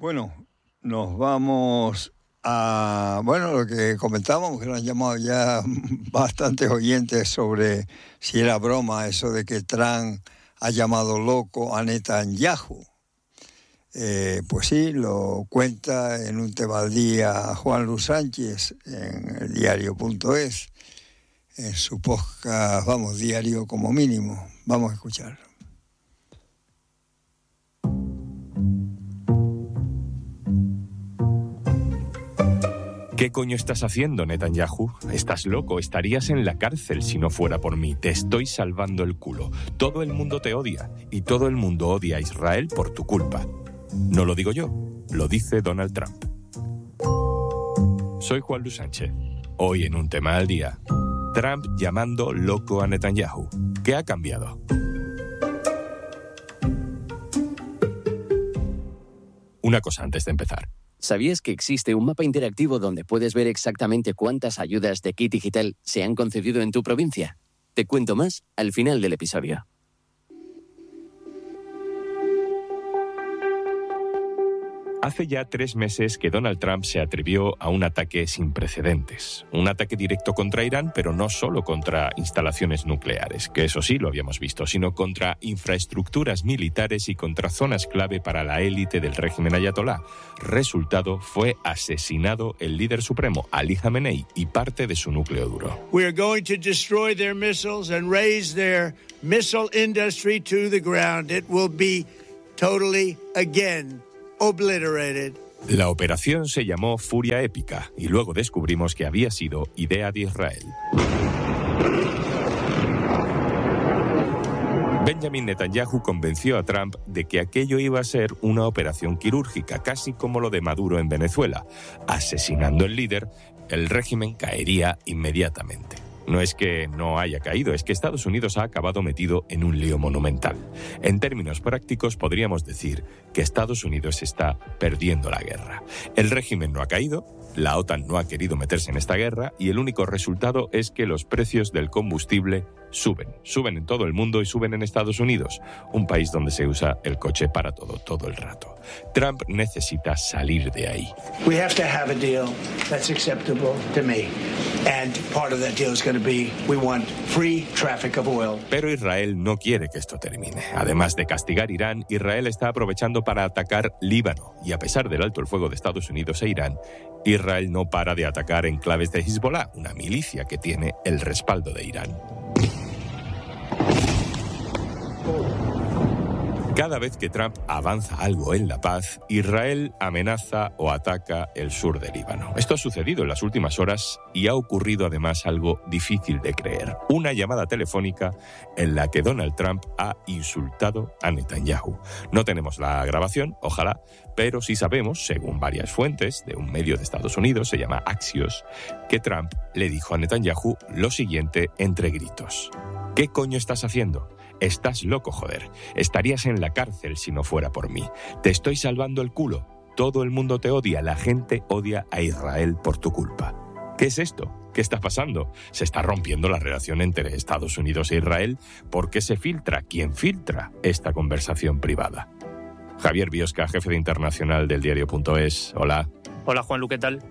Bueno, nos vamos a... Bueno, lo que comentábamos, que nos han llamado ya bastantes oyentes sobre si era broma eso de que Trump ha llamado loco a Netanyahu. Pues sí, lo cuenta en un tema al día Juan Luis Sánchez en el diario.es, en su podcast, diario como mínimo. Vamos a escucharlo. ¿Qué coño estás haciendo, Netanyahu? Estás loco, estarías en la cárcel si no fuera por mí. Te estoy salvando el culo. Todo el mundo te odia y todo el mundo odia a Israel por tu culpa. No lo digo yo, lo dice Donald Trump. Soy Juan Luis Sánchez. Hoy en un tema al día, Trump llamando loco a Netanyahu. ¿Qué ha cambiado? Una cosa antes de empezar. ¿Sabías que existe un mapa interactivo donde puedes ver exactamente cuántas ayudas de Kit Digital se han concedido en tu provincia? Te cuento más al final del episodio. Hace ya 3 meses que Donald Trump se atrevió a un ataque sin precedentes. Un ataque directo contra Irán, pero no solo contra instalaciones nucleares, que eso sí lo habíamos visto, sino contra infraestructuras militares y contra zonas clave para la élite del régimen ayatolá. Resultado, fue asesinado el líder supremo, Ali Khamenei, y parte de su núcleo duro. We are going to destroy their missiles and raise their missile industry to the ground. It will be totally, again, obliterated. La operación se llamó Furia Épica y luego descubrimos que había sido idea de Israel. Benjamin Netanyahu convenció a Trump de que aquello iba a ser una operación quirúrgica, casi como lo de Maduro en Venezuela. Asesinando al líder, el régimen caería inmediatamente. No es que no haya caído, es que Estados Unidos ha acabado metido en un lío monumental. En términos prácticos, podríamos decir que Estados Unidos está perdiendo la guerra. El régimen no ha caído, la OTAN no ha querido meterse en esta guerra y el único resultado es que los precios del combustible suben. Suben en todo el mundo y suben en Estados Unidos, un país donde se usa el coche para todo el rato. Trump necesita salir de ahí. We have to have a deal that's acceptable to me. And part of that deal is going to be we want free traffic of oil. Pero Israel no quiere que esto termine. Además de castigar Irán, Israel está aprovechando para atacar Líbano. Y a pesar del alto el fuego de Estados Unidos e Irán, Israel no para de atacar enclaves de Hezbollah, una milicia que tiene el respaldo de Irán. Cada vez que Trump avanza algo en la paz, Israel amenaza o ataca el sur del Líbano. Esto ha sucedido en las últimas horas y ha ocurrido además algo difícil de creer. Una llamada telefónica en la que Donald Trump ha insultado a Netanyahu. No tenemos la grabación, ojalá, pero sí sabemos, según varias fuentes de un medio de Estados Unidos, se llama Axios, que Trump le dijo a Netanyahu lo siguiente entre gritos. ¿Qué coño estás haciendo? Estás loco, joder. Estarías en la cárcel si no fuera por mí. Te estoy salvando el culo. Todo el mundo te odia. La gente odia a Israel por tu culpa. ¿Qué es esto? ¿Qué está pasando? Se está rompiendo la relación entre Estados Unidos e Israel. ¿Por qué se filtra? ¿Quién filtra esta conversación privada? Javier Biosca, jefe de internacional del diario.es. Hola. Hola, Juanlu, ¿qué tal?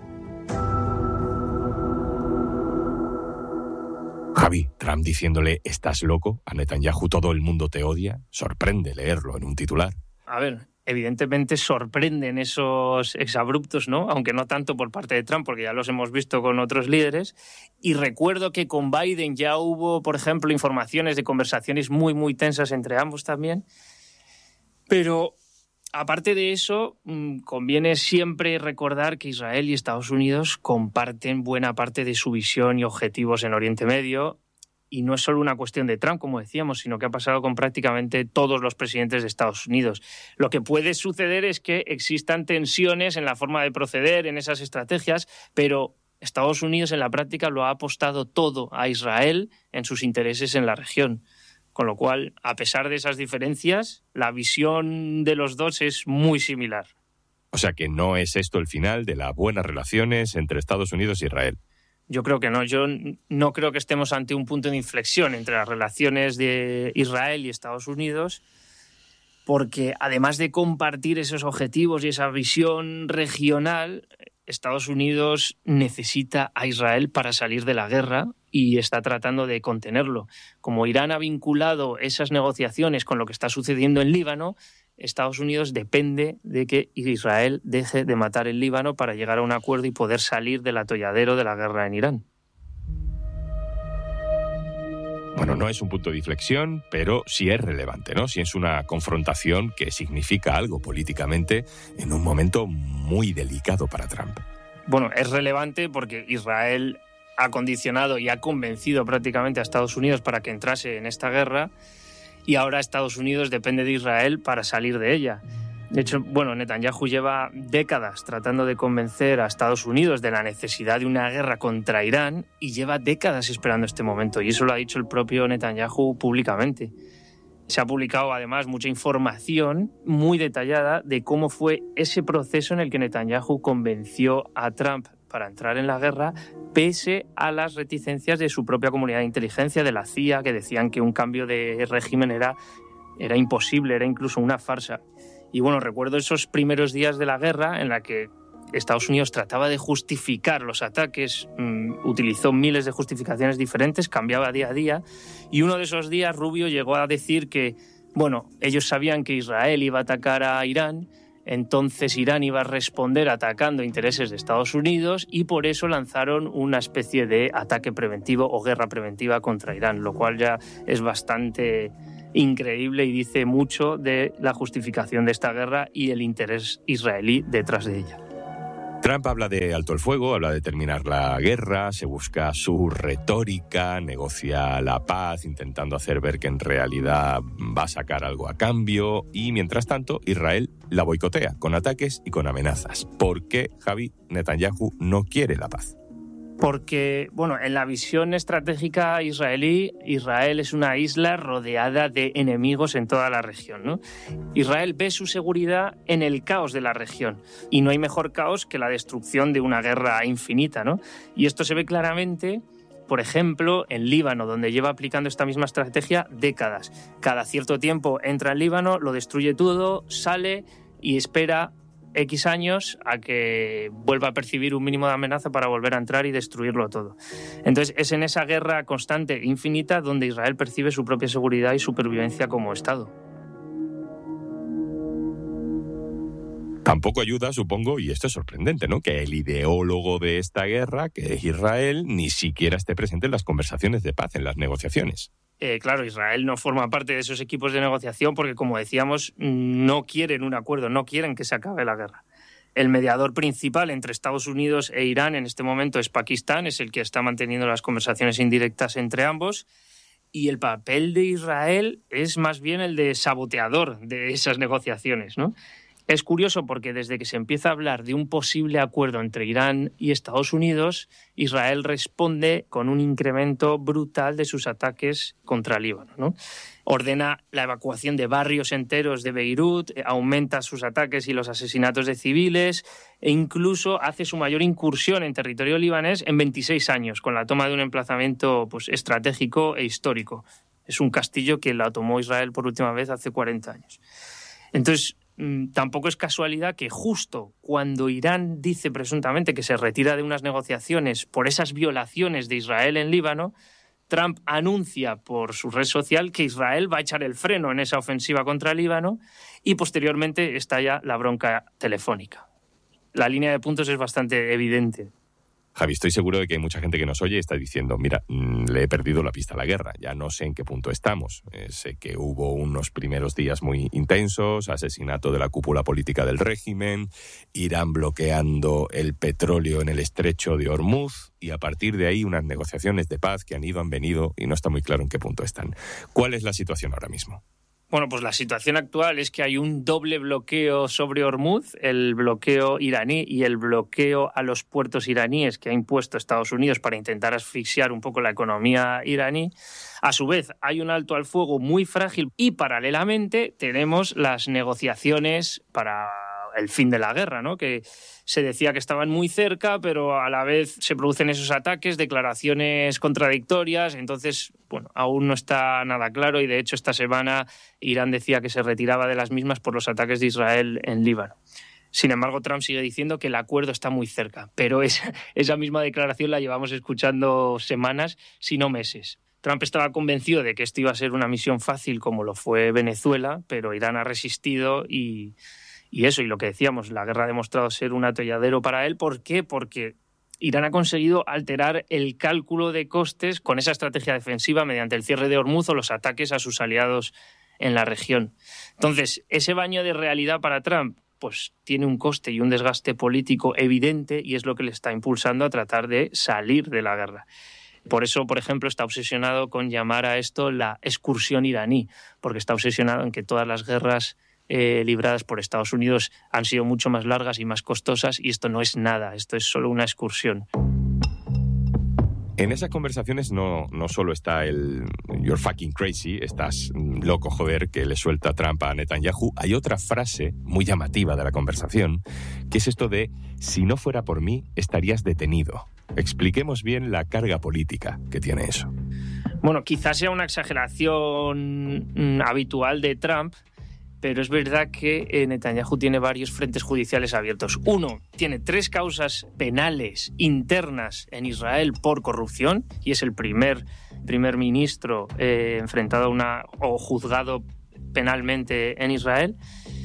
Javi, Trump diciéndole «estás loco» a Netanyahu, todo el mundo te odia, sorprende leerlo en un titular. A ver, evidentemente sorprenden esos exabruptos, ¿no? Aunque no tanto por parte de Trump, porque ya los hemos visto con otros líderes. Y recuerdo que con Biden ya hubo, por ejemplo, informaciones de conversaciones muy, muy tensas entre ambos también. Pero aparte de eso, conviene siempre recordar que Israel y Estados Unidos comparten buena parte de su visión y objetivos en Oriente Medio. Y no es solo una cuestión de Trump, como decíamos, sino que ha pasado con prácticamente todos los presidentes de Estados Unidos. Lo que puede suceder es que existan tensiones en la forma de proceder, en esas estrategias, pero Estados Unidos en la práctica lo ha apostado todo a Israel en sus intereses en la región. Con lo cual, a pesar de esas diferencias, la visión de los dos es muy similar. O sea que no es esto el final de las buenas relaciones entre Estados Unidos e Israel. Yo creo que no. Yo no creo que estemos ante un punto de inflexión entre las relaciones de Israel y Estados Unidos. porque además de compartir esos objetivos y esa visión regional, Estados Unidos necesita a Israel para salir de la guerra y está tratando de contenerlo. Como Irán ha vinculado esas negociaciones con lo que está sucediendo en Líbano, Estados Unidos depende de que Israel deje de matar el Líbano para llegar a un acuerdo y poder salir del atolladero de la guerra en Irán. Bueno, no es un punto de inflexión, pero sí es relevante, ¿no? Sí es una confrontación que significa algo políticamente en un momento muy delicado para Trump. Bueno, es relevante porque Israel ha condicionado y ha convencido prácticamente a Estados Unidos para que entrase en esta guerra y ahora Estados Unidos depende de Israel para salir de ella. De hecho, bueno, Netanyahu lleva décadas tratando de convencer a Estados Unidos de la necesidad de una guerra contra Irán y lleva décadas esperando este momento. Y eso lo ha dicho el propio Netanyahu públicamente. Se ha publicado además mucha información muy detallada de cómo fue ese proceso en el que Netanyahu convenció a Trump para entrar en la guerra, pese a las reticencias de su propia comunidad de inteligencia, de la CIA, que decían que un cambio de régimen era imposible, era incluso una farsa. Y bueno, recuerdo esos primeros días de la guerra en la que Estados Unidos trataba de justificar los ataques, utilizó miles de justificaciones diferentes, cambiaba día a día, y uno de esos días Rubio llegó a decir que, bueno, ellos sabían que Israel iba a atacar a Irán, entonces Irán iba a responder atacando intereses de Estados Unidos y por eso lanzaron una especie de ataque preventivo o guerra preventiva contra Irán, lo cual ya es bastante increíble y dice mucho de la justificación de esta guerra y el interés israelí detrás de ella. Trump habla de alto el fuego, habla de terminar la guerra, se busca su retórica, negocia la paz, intentando hacer ver que en realidad va a sacar algo a cambio y, mientras tanto, Israel la boicotea con ataques y con amenazas. ¿Por qué, Javi, Netanyahu no quiere la paz? Porque, bueno, en la visión estratégica israelí, Israel es una isla rodeada de enemigos en toda la región, ¿no? Israel ve su seguridad en el caos de la región y no hay mejor caos que la destrucción de una guerra infinita, ¿no? Y esto se ve claramente, por ejemplo, en Líbano, donde lleva aplicando esta misma estrategia décadas. Cada cierto tiempo entra en Líbano, lo destruye todo, sale y espera X años a que vuelva a percibir un mínimo de amenaza para volver a entrar y destruirlo todo. Entonces es en esa guerra constante e infinita donde Israel percibe su propia seguridad y supervivencia como Estado. Tampoco ayuda, supongo, y esto es sorprendente, ¿no?, que el ideólogo de esta guerra, que es Israel, ni siquiera esté presente en las conversaciones de paz, en las negociaciones. Claro, Israel no forma parte de esos equipos de negociación porque, como decíamos, no quieren un acuerdo, no quieren que se acabe la guerra. El mediador principal entre Estados Unidos e Irán en este momento es Pakistán, es el que está manteniendo las conversaciones indirectas entre ambos, y el papel de Israel es más bien el de saboteador de esas negociaciones, ¿no? Es curioso porque desde que se empieza a hablar de un posible acuerdo entre Irán y Estados Unidos, Israel responde con un incremento brutal de sus ataques contra Líbano, ¿no? Ordena la evacuación de barrios enteros de Beirut, aumenta sus ataques y los asesinatos de civiles e incluso hace su mayor incursión en territorio libanés en 26 años, con la toma de un emplazamiento estratégico e histórico. Es un castillo que la tomó Israel por última vez hace 40 años. Entonces, tampoco es casualidad que justo cuando Irán dice presuntamente que se retira de unas negociaciones por esas violaciones de Israel en Líbano, Trump anuncia por su red social que Israel va a echar el freno en esa ofensiva contra Líbano y posteriormente estalla la bronca telefónica. La línea de puntos es bastante evidente. Javi, estoy seguro de que hay mucha gente que nos oye y está diciendo, mira, le he perdido la pista a la guerra, ya no sé en qué punto estamos. Sé que hubo unos primeros días muy intensos, asesinato de la cúpula política del régimen, Irán bloqueando el petróleo en el estrecho de Hormuz y a partir de ahí unas negociaciones de paz que han venido y no está muy claro en qué punto están. ¿Cuál es la situación ahora mismo? Bueno, pues la situación actual es que hay un doble bloqueo sobre Hormuz, el bloqueo iraní y el bloqueo a los puertos iraníes que ha impuesto Estados Unidos para intentar asfixiar un poco la economía iraní. A su vez, hay un alto al fuego muy frágil y paralelamente tenemos las negociaciones para el fin de la guerra, ¿no? Que se decía que estaban muy cerca, pero a la vez se producen esos ataques, declaraciones contradictorias. Entonces, bueno, aún no está nada claro y de hecho esta semana Irán decía que se retiraba de las mismas por los ataques de Israel en Líbano. Sin embargo, Trump sigue diciendo que el acuerdo está muy cerca, pero esa misma declaración la llevamos escuchando semanas, si no meses. Trump estaba convencido de que esto iba a ser una misión fácil como lo fue Venezuela, pero Irán ha resistido y lo que decíamos, la guerra ha demostrado ser un atolladero para él. ¿Por qué? Porque Irán ha conseguido alterar el cálculo de costes con esa estrategia defensiva mediante el cierre de Hormuz o los ataques a sus aliados en la región. Entonces, ese baño de realidad para Trump pues tiene un coste y un desgaste político evidente y es lo que le está impulsando a tratar de salir de la guerra. Por eso, por ejemplo, está obsesionado con llamar a esto la excursión iraní, porque está obsesionado en que todas las guerras libradas por Estados Unidos han sido mucho más largas y más costosas y esto no es nada, esto es solo una excursión. En esas conversaciones no solo está el "you're fucking crazy", estás loco, joder, que le suelta Trump a Netanyahu. Hay otra frase muy llamativa de la conversación, que es esto de "si no fuera por mí, estarías detenido". Expliquemos bien la carga política que tiene eso. Bueno, quizás sea una exageración habitual de Trump, pero es verdad que Netanyahu tiene varios frentes judiciales abiertos. Uno, tiene 3 causas penales internas en Israel por corrupción y es el primer ministro enfrentado o juzgado penalmente en Israel.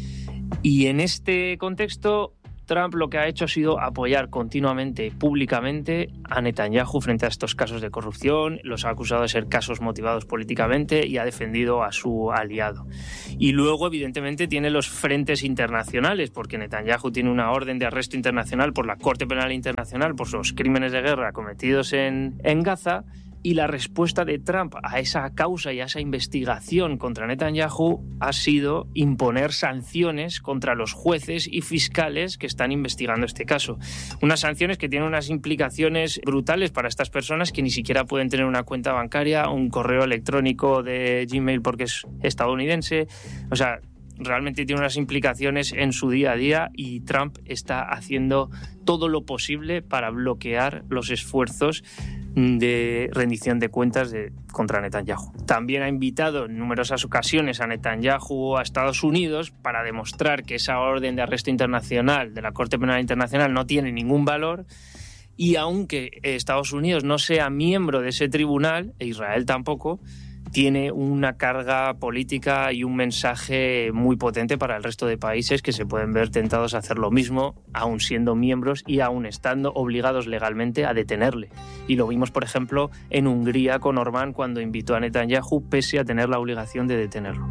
Y en este contexto, Trump lo que ha hecho ha sido apoyar continuamente, públicamente, a Netanyahu frente a estos casos de corrupción, los ha acusado de ser casos motivados políticamente y ha defendido a su aliado. Y luego, evidentemente, tiene los frentes internacionales, porque Netanyahu tiene una orden de arresto internacional por la Corte Penal Internacional por los crímenes de guerra cometidos en Gaza. Y la respuesta de Trump a esa causa y a esa investigación contra Netanyahu ha sido imponer sanciones contra los jueces y fiscales que están investigando este caso. Unas sanciones que tienen unas implicaciones brutales para estas personas que ni siquiera pueden tener una cuenta bancaria, un correo electrónico de Gmail porque es estadounidense. O sea, realmente tiene unas implicaciones en su día a día y Trump está haciendo todo lo posible para bloquear los esfuerzos de rendición de cuentas contra Netanyahu. También ha invitado en numerosas ocasiones a Netanyahu a Estados Unidos para demostrar que esa orden de arresto internacional de la Corte Penal Internacional no tiene ningún valor y aunque Estados Unidos no sea miembro de ese tribunal, e Israel tampoco, tiene una carga política y un mensaje muy potente para el resto de países que se pueden ver tentados a hacer lo mismo, aun siendo miembros y aun estando obligados legalmente a detenerle. Y lo vimos, por ejemplo, en Hungría con Orbán cuando invitó a Netanyahu pese a tener la obligación de detenerlo.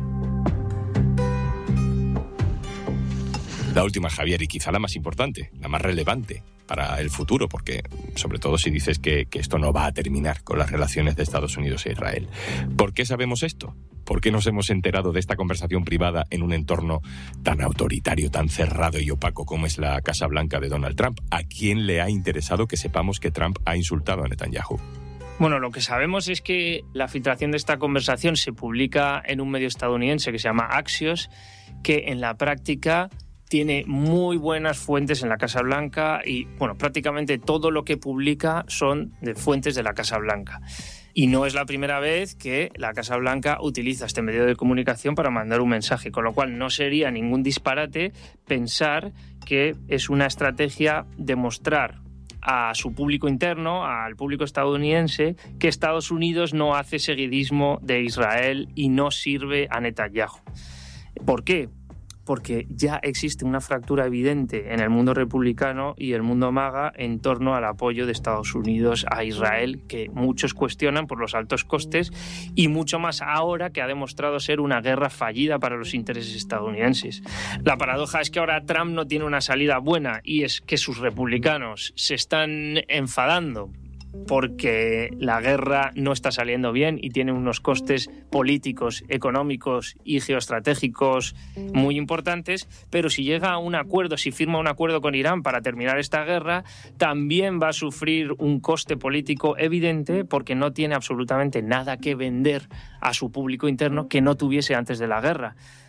La última, Javier, y quizá la más importante, la más relevante para el futuro, porque sobre todo si dices que esto no va a terminar con las relaciones de Estados Unidos e Israel. ¿Por qué sabemos esto? ¿Por qué nos hemos enterado de esta conversación privada en un entorno tan autoritario, tan cerrado y opaco como es la Casa Blanca de Donald Trump? ¿A quién le ha interesado que sepamos que Trump ha insultado a Netanyahu? Bueno, lo que sabemos es que la filtración de esta conversación se publica en un medio estadounidense que se llama Axios, que en la práctica tiene muy buenas fuentes en la Casa Blanca y, bueno, prácticamente todo lo que publica son de fuentes de la Casa Blanca. Y no es la primera vez que la Casa Blanca utiliza este medio de comunicación para mandar un mensaje, con lo cual no sería ningún disparate pensar que es una estrategia de mostrar a su público interno, al público estadounidense, que Estados Unidos no hace seguidismo de Israel y no sirve a Netanyahu. ¿Por qué? Porque ya existe una fractura evidente en el mundo republicano y el mundo MAGA en torno al apoyo de Estados Unidos a Israel, que muchos cuestionan por los altos costes y mucho más ahora que ha demostrado ser una guerra fallida para los intereses estadounidenses. La paradoja es que ahora Trump no tiene una salida buena y es que sus republicanos se están enfadando porque la guerra no está saliendo bien y tiene unos costes políticos, económicos y geoestratégicos muy importantes, pero si llega a un acuerdo, si firma un acuerdo con Irán para terminar esta guerra, también va a sufrir un coste político evidente porque no tiene absolutamente nada que vender a su público interno que no tuviese antes de la guerra.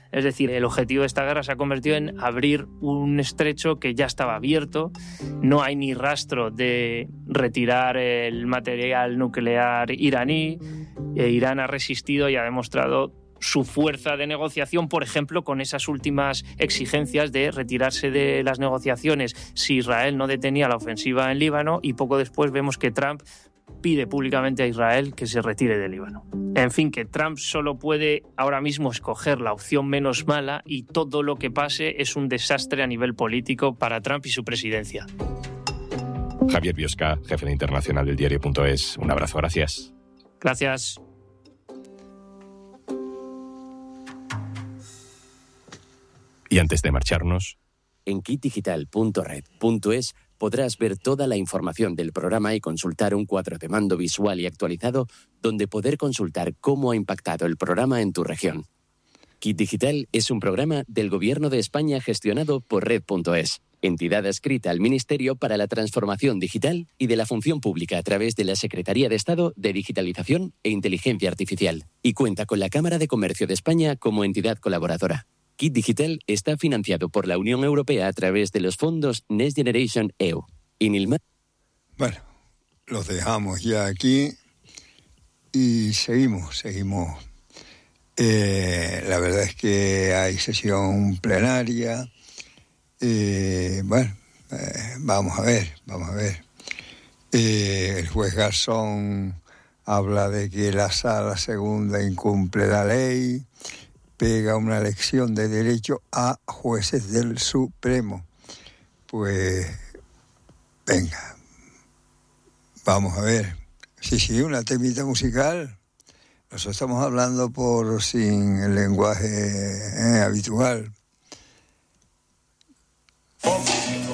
Es decir, el objetivo de esta guerra se ha convertido en abrir un estrecho que ya estaba abierto. No hay ni rastro de retirar el material nuclear iraní. Irán ha resistido y ha demostrado su fuerza de negociación, por ejemplo, con esas últimas exigencias de retirarse de las negociaciones si Israel no detenía la ofensiva en Líbano, y poco después vemos que Trump pide públicamente a Israel que se retire del Líbano. En fin, que Trump solo puede ahora mismo escoger la opción menos mala, y todo lo que pase es un desastre a nivel político para Trump y su presidencia. Javier Biosca, jefe de internacional del diario.es. Un abrazo, gracias. Gracias. Y antes de marcharnos, en kitdigital.red.es podrás ver toda la información del programa y consultar un cuadro de mando visual y actualizado donde poder consultar cómo ha impactado el programa en tu región. Kit Digital es un programa del Gobierno de España gestionado por Red.es, entidad adscrita al Ministerio para la Transformación Digital y de la Función Pública a través de la Secretaría de Estado de Digitalización e Inteligencia Artificial, y cuenta con la Cámara de Comercio de España como entidad colaboradora. Kit Digital está financiado por la Unión Europea a través de los fondos Next Generation EU. Bueno, los dejamos ya aquí y seguimos. La verdad es que hay sesión plenaria. Vamos a ver. El juez Garzón habla de que la Sala Segunda incumple la ley, pega una lección de derecho a jueces del Supremo. Pues, venga, vamos a ver. Sí, una temita musical. Nosotros estamos hablando sin el lenguaje habitual.